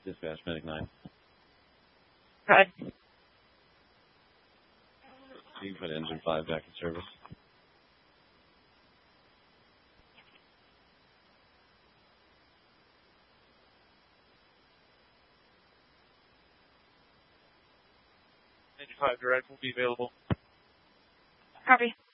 Dispatch, Medic 9. Okay. You can put engine 5 back in service. Engine 5 direct will be available. Copy.